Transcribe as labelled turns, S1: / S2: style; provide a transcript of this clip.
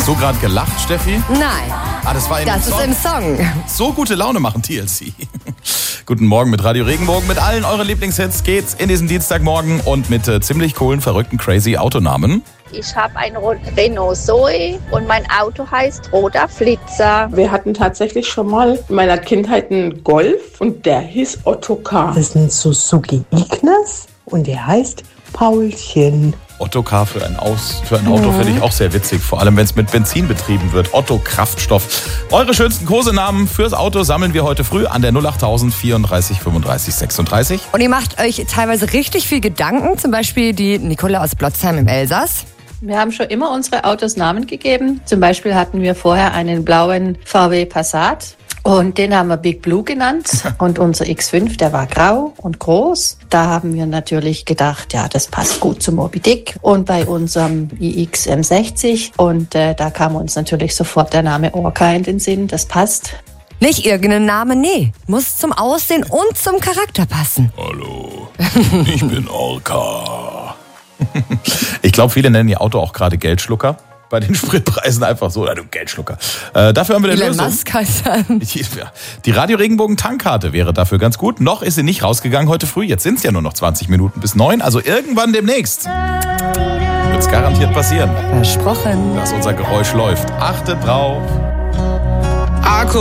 S1: Hast du gerade gelacht, Steffi?
S2: Nein,
S1: Das war in
S2: das
S1: dem
S2: ist
S1: Song.
S2: im Song.
S1: So gute Laune machen TLC. Guten Morgen mit Radio Regenbogen. Mit allen euren Lieblingshits geht's in diesen Dienstagmorgen und mit ziemlich coolen, verrückten, crazy Autonamen.
S3: Ich habe ein Renault Zoe und mein Auto heißt Roter Flitzer.
S4: Wir hatten tatsächlich schon mal in meiner Kindheit einen Golf und der hieß Ottokar.
S5: Das ist ein Suzuki Ignis und der heißt Paulchen.
S1: Ottokar für ein Auto finde ich auch sehr witzig, vor allem wenn es mit Benzin betrieben wird. Otto Kraftstoff. Eure schönsten Kosenamen fürs Auto sammeln wir heute früh an der 08000 34 35 36.
S2: Und ihr macht euch teilweise richtig viel Gedanken, zum Beispiel die Nicola aus Blotzheim im Elsass.
S6: Wir haben schon immer unsere Autos Namen gegeben. Zum Beispiel hatten wir vorher einen blauen VW Passat. Und den haben wir Big Blue genannt. Und unser X5, der war grau und groß. Da haben wir natürlich gedacht, ja, das passt gut zu Moby Dick. Und bei unserem iX M60. Und da kam uns natürlich sofort der Name Orca in den Sinn. Das passt.
S2: Nicht irgendein Name, nee. Muss zum Aussehen und zum Charakter passen.
S1: Hallo, ich bin Orca. Ich glaube, viele nennen ihr Auto auch gerade Geldschlucker. Bei den Spritpreisen einfach so, du Geldschlucker. Dafür haben wir eine
S2: Elon
S1: Lösung.
S2: Musk heißt er.
S1: Die Radio Regenbogen Tankkarte wäre dafür ganz gut. Noch ist sie nicht rausgegangen heute früh. Jetzt sind es ja nur noch 20 Minuten bis 9. Also irgendwann demnächst wird es garantiert passieren,
S2: Versprochen.
S1: dass unser Geräusch läuft. Achtet drauf.